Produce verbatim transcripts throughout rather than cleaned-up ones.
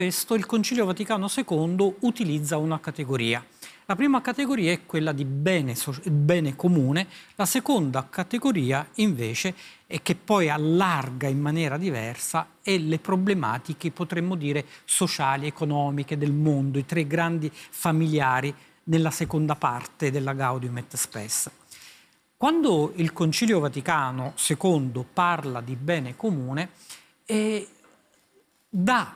Questo il Concilio Vaticano secondo utilizza una categoria. La prima categoria è quella di bene, bene comune, la seconda categoria invece è che poi allarga in maniera diversa è le problematiche, potremmo dire, sociali, economiche del mondo, i tre grandi familiari nella seconda parte della Gaudium et Spes. Quando il Concilio Vaticano secondo parla di bene comune, eh, dà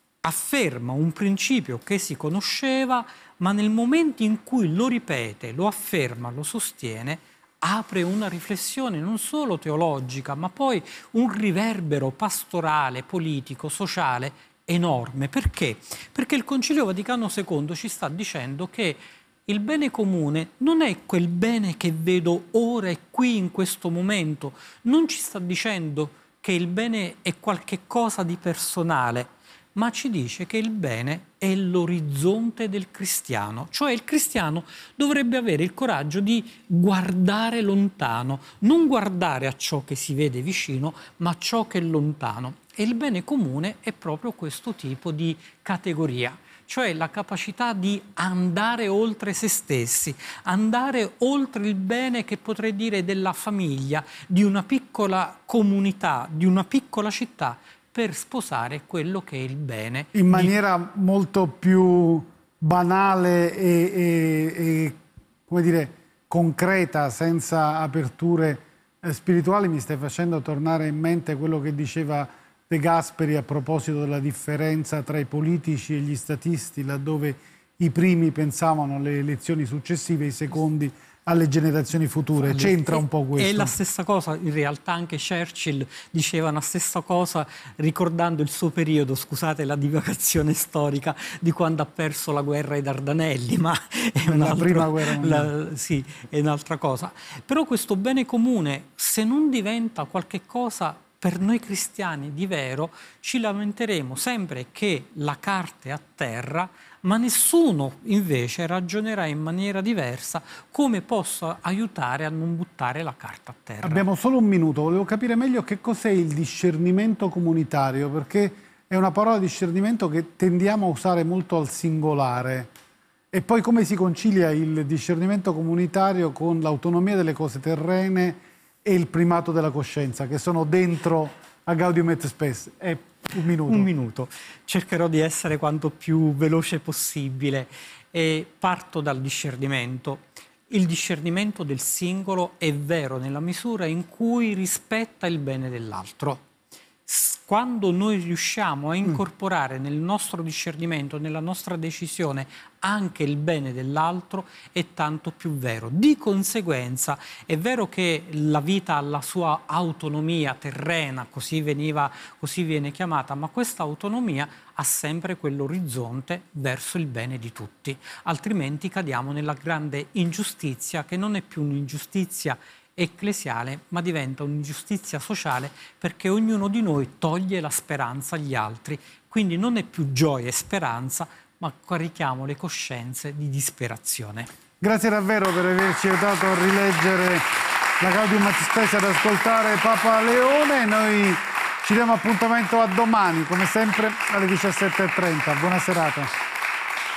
afferma un principio che si conosceva, ma nel momento in cui lo ripete, lo afferma, lo sostiene, apre una riflessione non solo teologica, ma poi un riverbero pastorale, politico, sociale enorme. Perché? Perché il Concilio Vaticano secondo ci sta dicendo che il bene comune non è quel bene che vedo ora e qui in questo momento, non ci sta dicendo che il bene è qualche cosa di personale, ma ci dice che il bene è l'orizzonte del cristiano, cioè il cristiano dovrebbe avere il coraggio di guardare lontano, non guardare a ciò che si vede vicino, ma a ciò che è lontano. E il bene comune è proprio questo tipo di categoria, cioè la capacità di andare oltre se stessi, andare oltre il bene che potrei dire della famiglia, di una piccola comunità, di una piccola città, per sposare quello che è il bene. In maniera di... molto più banale e, e, e come dire, concreta, senza aperture eh, spirituali, mi stai facendo tornare in mente quello che diceva De Gasperi a proposito della differenza tra i politici e gli statisti, laddove i primi pensavano alle elezioni successive, i secondi alle generazioni future. C'entra un po' questo. È la stessa cosa, in realtà anche Churchill diceva la stessa cosa ricordando il suo periodo, scusate la divagazione storica, di quando ha perso la guerra ai Dardanelli, ma è un la altro, prima guerra mondiale. La, sì, è un'altra cosa. Però questo bene comune, se non diventa qualche cosa per noi cristiani di vero, ci lamenteremo sempre che la carta è a terra, ma nessuno invece ragionerà in maniera diversa come possa aiutare a non buttare la carta a terra. Abbiamo solo un minuto, volevo capire meglio che cos'è il discernimento comunitario, perché è una parola discernimento che tendiamo a usare molto al singolare. E poi come si concilia il discernimento comunitario con l'autonomia delle cose terrene e il primato della coscienza, che sono dentro a Gaudium et Spes? È un minuto. Un minuto. Cercherò di essere quanto più veloce possibile e parto dal discernimento. Il discernimento del singolo è vero nella misura in cui rispetta il bene dell'altro. Quando noi riusciamo a incorporare nel nostro discernimento, nella nostra decisione, anche il bene dell'altro, è tanto più vero. Di conseguenza è vero che la vita ha la sua autonomia terrena, così, veniva, così viene chiamata, ma questa autonomia ha sempre quell'orizzonte verso il bene di tutti, altrimenti cadiamo nella grande ingiustizia, che non è più un'ingiustizia ecclesiale, ma diventa un'ingiustizia sociale, perché ognuno di noi toglie la speranza agli altri. Quindi non è più gioia e speranza, ma carichiamo le coscienze di disperazione. Grazie davvero per averci aiutato a rileggere la Gaudium et Spes, ad ascoltare Papa Leone. Noi ci diamo appuntamento a domani, come sempre alle diciassette e trenta. Buona serata.